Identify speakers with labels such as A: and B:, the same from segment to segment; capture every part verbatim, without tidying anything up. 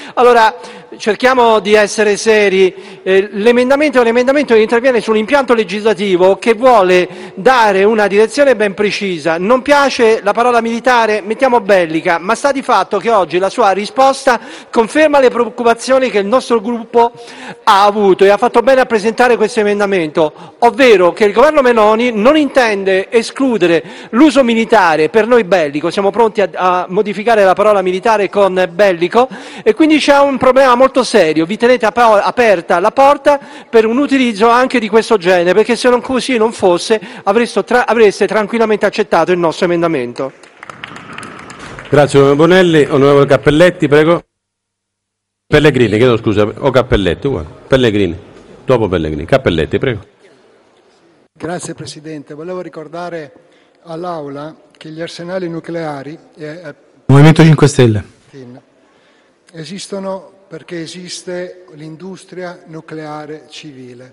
A: Allora, cerchiamo di essere seri. Eh, l'emendamento è un emendamento che interviene su un impianto legislativo che vuole dare una direzione ben precisa. Non piace la parola militare? Mettiamo bellica, ma sta di fatto che oggi la sua risposta conferma le preoccupazioni che il nostro gruppo ha avuto e ha fatto bene a presentare questo emendamento, ovvero che il governo Meloni non intende escludere l'uso militare, per noi bellico, siamo pronti a, a modificare la parola militare con bellico, e quindi c'è un problema molto serio. Vi tenete ap- aperta la porta per un utilizzo anche di questo genere, perché se non così non fosse avreste, tra- avreste tranquillamente accettato il nostro emendamento.
B: Grazie onorevole Bonelli. Onorevole Cappelletti, prego. Pellegrini, chiedo scusa, o Cappelletti, uguale. Pellegrini, dopo Pellegrini. Cappelletti, prego.
C: Grazie Presidente. Volevo ricordare all'Aula che gli arsenali nucleari eh,
D: Movimento cinque Stelle
C: esistono perché esiste l'industria nucleare civile.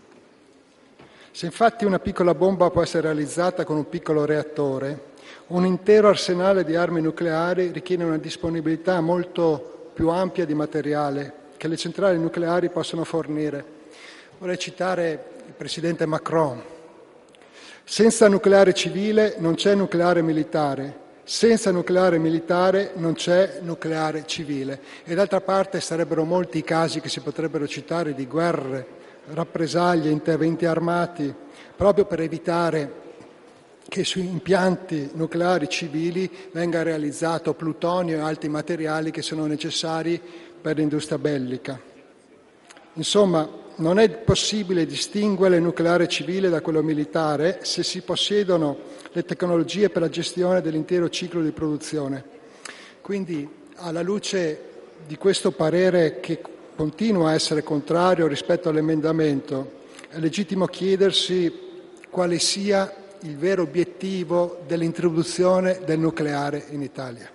C: Se infatti una piccola bomba può essere realizzata con un piccolo reattore, un intero arsenale di armi nucleari richiede una disponibilità molto più ampia di materiale che le centrali nucleari possono fornire. Vorrei citare il Presidente Macron. Senza nucleare civile non c'è nucleare militare, senza nucleare militare non c'è nucleare civile. E d'altra parte sarebbero molti i casi che si potrebbero citare di guerre, rappresaglie, interventi armati, proprio per evitare che sui impianti nucleari civili venga realizzato plutonio e altri materiali che sono necessari per l'industria bellica. Insomma, non è possibile distinguere il nucleare civile da quello militare se si possiedono le tecnologie per la gestione dell'intero ciclo di produzione. Quindi, alla luce di questo parere che continua a essere contrario rispetto all'emendamento, è legittimo chiedersi quale sia il vero obiettivo dell'introduzione del nucleare in Italia.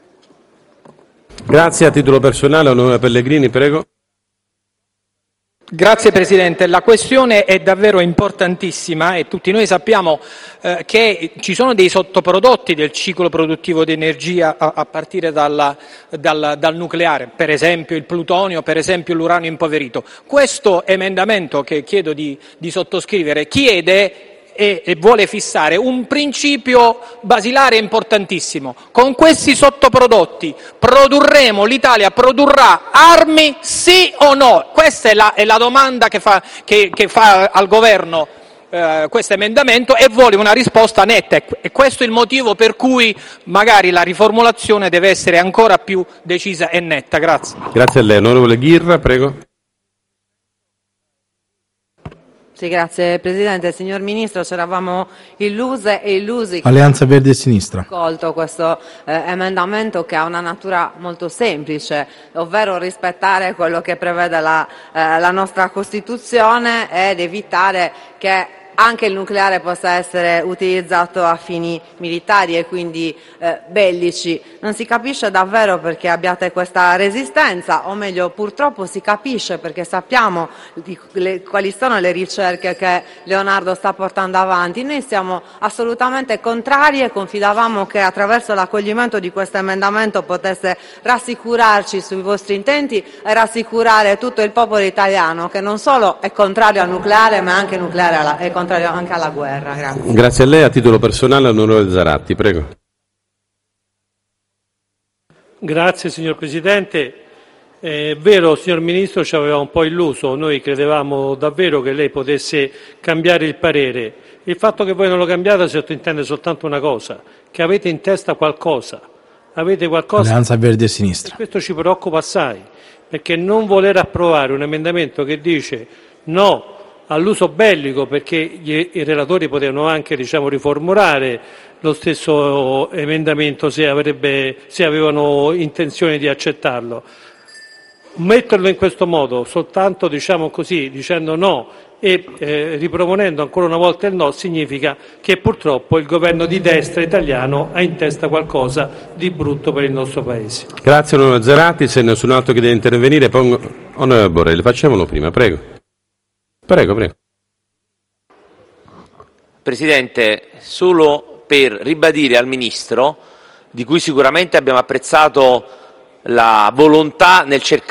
B: Grazie. A titolo personale, onorevole Pellegrini, prego.
E: Grazie Presidente, la questione è davvero importantissima e tutti noi sappiamo eh, che ci sono dei sottoprodotti del ciclo produttivo di energia a, a partire dalla, dal, dal nucleare, per esempio il plutonio, per esempio l'uranio impoverito. Questo emendamento che chiedo di, di sottoscrivere chiede e, e vuole fissare un principio basilare importantissimo. Con questi sottoprodotti produrremo, l'Italia produrrà armi, sì o no? Questa è la, è la domanda che fa, che, che fa al governo eh, questo emendamento, e vuole una risposta netta, e questo è il motivo per cui magari la riformulazione deve essere ancora più decisa e netta. Grazie.
B: Grazie a lei. Onorevole Ghirra, prego.
F: Sì, grazie Presidente. Signor Ministro, ci eravamo illuse e illusi.
D: Alleanza Verdi e Sinistra.
F: Accolto questo eh, emendamento che ha una natura molto semplice, ovvero rispettare quello che prevede la, eh, la nostra Costituzione ed evitare che anche il nucleare possa essere utilizzato a fini militari e quindi eh, bellici. Non si capisce davvero perché abbiate questa resistenza, o meglio purtroppo si capisce perché sappiamo di, le, quali sono le ricerche che Leonardo sta portando avanti. Noi siamo assolutamente contrari e confidavamo che attraverso l'accoglimento di questo emendamento potesse rassicurarci sui vostri intenti e rassicurare tutto il popolo italiano che non solo è contrario al nucleare ma anche nucleare alla, è contrario anche alla guerra. Grazie.
B: Grazie a lei. A titolo personale, onorevole Zaratti, prego.
G: Grazie signor Presidente. È vero, signor Ministro, ci aveva un po' illuso, noi credevamo davvero che lei potesse cambiare il parere. Il fatto che voi non lo cambiate sottintende soltanto una cosa, che avete in testa qualcosa, avete qualcosa.
D: Alleanza Verdi e Sinistra.
G: E questo ci preoccupa assai, perché non voler approvare un emendamento che dice no all'uso bellico, perché gli, i relatori potevano anche, diciamo, riformulare lo stesso emendamento se, avrebbe, se avevano intenzione di accettarlo. Metterlo in questo modo, soltanto, diciamo così, dicendo no e eh, riproponendo ancora una volta il no, significa che purtroppo il governo di destra italiano ha in testa qualcosa di brutto per il nostro Paese.
B: Grazie onorevole Zaratti. Se nessun altro che deve intervenire, pongo... onorevole Borrelli, facciamolo prima, prego. Prego, prego.
H: Presidente, solo per ribadire al Ministro, di cui sicuramente abbiamo apprezzato la volontà nel cercare